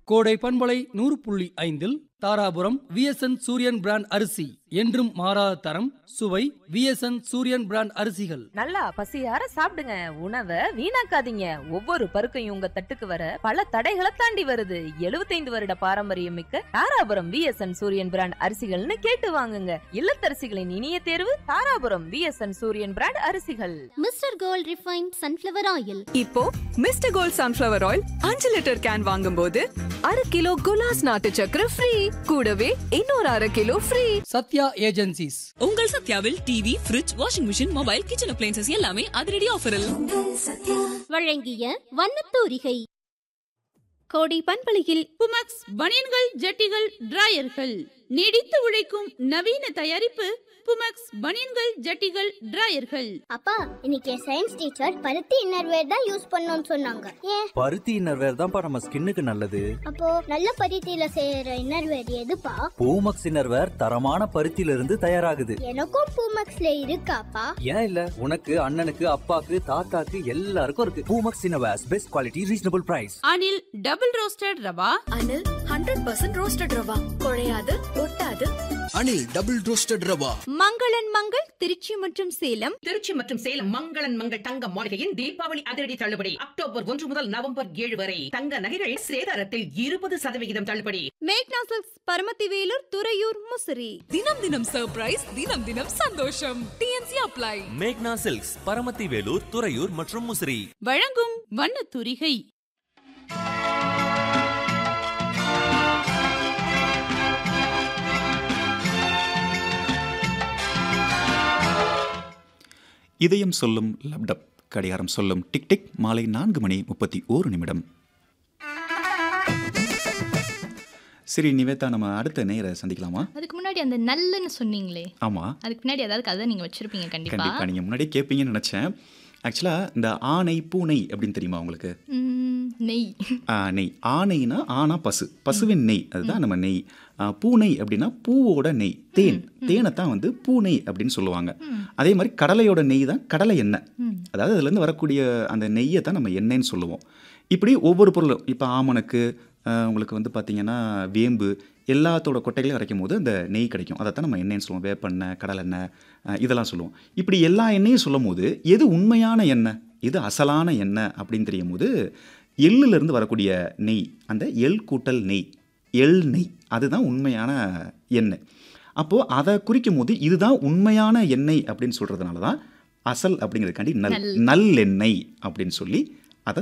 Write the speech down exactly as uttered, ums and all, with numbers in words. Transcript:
கோடை பண்பலை நூறு புள்ளி ஐந்தில் தாராபுரம் விஎஸ்என் சூரியன் பிராண்ட் அரிசி என்றும் மாறாத தரம் சுவை விஎஸ்என் சூரியன் பிராண்ட் அரிசிகள். நல்லா பசியார சாப்பிடுங்க, உணவை வீணாக்காதீங்க. ஒவ்வொரு பருக்கையும் உங்க தட்டுக்கு வர பல தடைகளை தாண்டி வருது. எழுபத்தைந்து வருட பாரம்பரியம் மிக்க தாராபுரம் விஎஸ்என் சூரியன் பிராண்ட் அரிசிகள்னு கேட்டு வாங்குங்க. இல்லத்தரசிகளின் இனிய தேர்வு தாராபுரம் விஎஸ்என் சூரியன் பிராண்ட் அரிசிகள். Mister gold refined sunflower oil. இப்போ மிஸ்டர் கோல்ட் சன்ஃபிளவர் ஆயில் அஞ்சு லிட்டர் கேன் வாங்கும்போது அரை கிலோ குலாஸ் நாட்டு சக்கரை ஃப்ரீ, கூடவே இன்னொரு அரை கிலோ ஃப்ரீ. சத்யா ஏஜென்சிஸ். உங்கள் சத்யாவில் TV, fridge, washing machine, mobile, kitchen appliances எல்லாமே அதிரடி ஆஃபரில். வழங்கிய வண்ணத்தூரிகை. கோடை பண்பலையில் புமக்ஸ் பனியன்கள், ஜட்டிகள், டிராயர்கள் நீடித்து உழைக்கும் நவீன தயாரிப்பு புமக்ஸ் பனியன்கள், ஜட்டிகள், டிராயர்கள். அப்பா, இன்னைக்கு சயின்ஸ் டீச்சர் பருத்தி இன்னர்வேர் தான் யூஸ் பண்ணனும்னு சொன்னாங்க. ஏன்? பருத்தி இன்னர்வேர் தான்ப்பா நம்ம ஸ்கின்னுக்கு நல்லது. அப்போ நல்ல பருத்தியில செய்யற இன்னர்வேர் எதுப்பா? பூமக்ஸ் இன்னர்வேர் தரமான பருத்தியில இருந்து தயாராகுது. எனக்கும் பூமக்ஸ்ல இருக்காப்பா. ஏன் இல்ல, உனக்கு, அண்ணனுக்கு, அப்பாக்கு, தாத்தாக்கு எல்லாருக்கும் இருக்கு. Poomex innerwears best quality, reasonable price. Anil double roasted rava. Anil hundred percent roasted rava, குழையாது ஒட்டாது. Anil double roasted rava. மங்களன் மங்கள் திருச்சி மற்றும் சேலம். திருச்சி மற்றும் சேலம் மங்களன் மங்கள் தங்க மாளிகையின் தீபாவளி அதிரடி தள்ளுபடி அக்டோபர் ஒன்று முதல் நவம்பர் ஏழு வரை. தங்க நகைகள் சேதாரத்தில் இருபது சதவிகிதம் தள்ளுபடி. மேக்னா சில்க்ஸ் பரமத்தி வேலூர், துறையூர், முசிறி. தினம் தினம் சர்ப்ரைஸ், தினம் தினம் சந்தோஷம். DNC apply. மேக்னா சில்க்ஸ் பரமத்தி வேலூர், துறையூர் மற்றும் முசிறி. வழங்கும் வண்ணத்தூரிகை. இதயம் சொல்லும் லப்டப், கடிகாரம் சொல்லும் டிக் டிக். மாலை நான்கு மணி முப்பத்தி ஓரு நிமிடம். சரி நிவேதா, நம்ம அடுத்த நேர சந்திக்கலாமா? அதுக்கு முன்னாடி அந்த நல்லன்னு சொன்னீங்களே, ஆமா, அதுக்கு முன்னாடி ஏதாவது கதை நீங்க வச்சிருப்பீங்க கண்டிப்பா. கண்டிப்பா நீங்க முன்னாடி கேட்பீங்கன்னு நினைச்சேன். ஆக்சுவலாக இந்த ஆனை பூனை அப்படின்னு தெரியுமா உங்களுக்கு? நெய். நெய். ஆனைனா ஆனா பசு, பசுவின் நெய், அதுதான் நம்ம நெய். பூனை அப்படின்னா பூவோட நெய், தேன். தேனை தான் வந்து பூனை அப்படின்னு சொல்லுவாங்க. அதே மாதிரி கடலையோட நெய் தான் கடலை எண்ணெய். அதாவது அதுலேருந்து வரக்கூடிய அந்த நெய்யை தான் நம்ம எண்ணெய்ன்னு சொல்லுவோம். இப்படி ஒவ்வொரு பொருளும், இப்போ ஆமணக்கு, உங்களுக்கு வந்து பார்த்திங்கன்னா வேம்பு, எல்லாத்தோட கொட்டைகளையும் அரைக்கும் போது அந்த நெய் கிடைக்கும். அதை தான் நம்ம எண்ணெய்ன்னு சொல்லுவோம். வேப்பெண்ணெய், கடலெண்ணெய், இதெல்லாம் சொல்லுவோம். இப்படி எல்லா எண்ணெயும் சொல்லும் போது எது உண்மையான எண்ணெய், எது அசலான எண்ணெய் அப்படின்னு தெரியும் போது எள்ளுலேருந்து வரக்கூடிய நெய், அந்த எள் கூட்டல் நெய், எள் நெய், அதுதான் உண்மையான எண்ணெய். அப்போது அதை குறிக்கும் போது இதுதான் உண்மையான எண்ணெய் அப்படின்னு சொல்கிறதுனால தான் அசல் அப்படிங்கிறதுக்காண்டி நல் நல்லெண்ணெய் அப்படின்னு சொல்லி